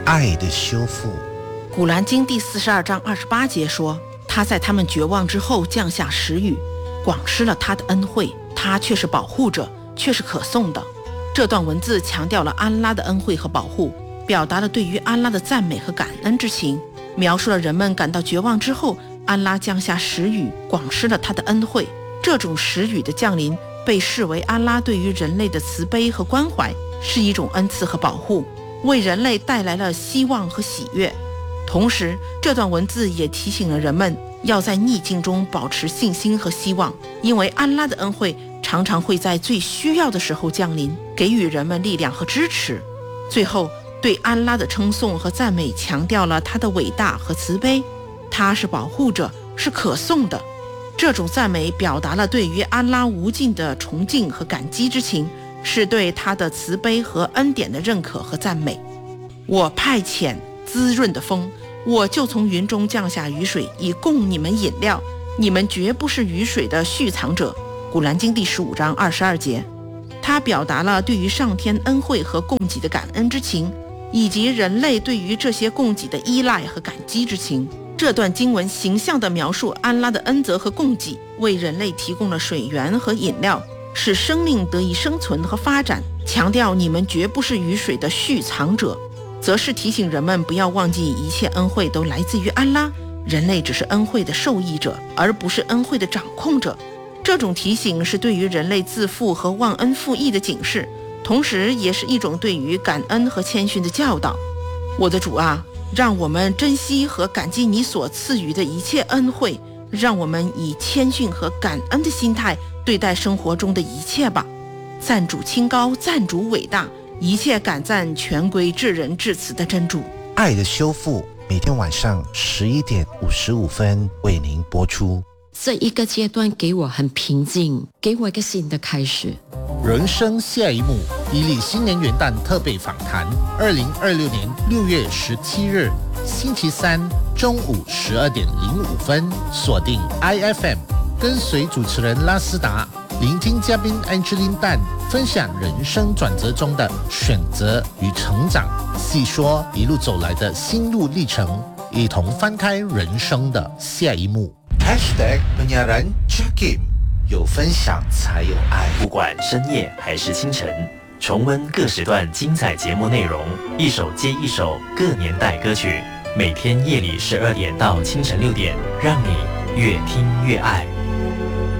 爱的修复。 古兰经第42章28节说，他在他们绝望之后降下时雨，广施了他的恩惠，他却是保护者，却是可颂的。这段文字强调了安拉的恩惠和保护，表达了对于安拉的赞美和感恩之情，描述了人们感到绝望之后，安拉降下时雨，广施了他的恩惠。这种时雨的降临被视为安拉对于人类的慈悲和关怀，是一种恩赐和保护，为人类带来了希望和喜悦。同时，这段文字也提醒了人们要在逆境中保持信心和希望，因为安拉的恩惠常常会在最需要的时候降临，给予人们力量和支持。最后，对安拉的称颂和赞美强调了他的伟大和慈悲，他是保护者，是可颂的。这种赞美表达了对于安拉无尽的崇敬和感激之情，是对他的慈悲和恩典的认可和赞美。我派遣滋润的风，我就从云中降下雨水，以供你们饮料，你们绝不是雨水的蓄藏者。古兰经第15章22节，它表达了对于上天恩惠和供给的感恩之情，以及人类对于这些供给的依赖和感激之情。这段经文形象地描述安拉的恩泽和供给，为人类提供了水源和饮料，使生命得以生存和发展。强调你们绝不是雨水的蓄藏者，则是提醒人们不要忘记一切恩惠都来自于安拉，人类只是恩惠的受益者，而不是恩惠的掌控者。这种提醒是对于人类自负和忘恩负义的警示，同时也是一种对于感恩和谦逊的教导。我的主啊，让我们珍惜和感激你所赐予的一切恩惠，让我们以谦逊和感恩的心态对待生活中的一切吧。赞主清高，赞主伟大，一切感赞全归至仁至慈的真主。 爱的修复每天晚上11点55分为您播出。 这一个阶段给我很平静，给我一个新的开始。 人生下一幕，伊利新年元旦特备访谈，2026年6月17日，星期三中午12点05分，锁定 IFM， 跟随主持人拉斯达，聆听嘉宾 Angeline Tan 分享人生转折中的选择与成长，细说一路走来的心路历程，一同翻开人生的下一幕。 #penyiaran Jakim， 有分享才有爱。 不管深夜还是清晨，重温各时段精彩节目内容，一首接一首各年代歌曲，每天夜里12点到清晨6点，让你越听越爱。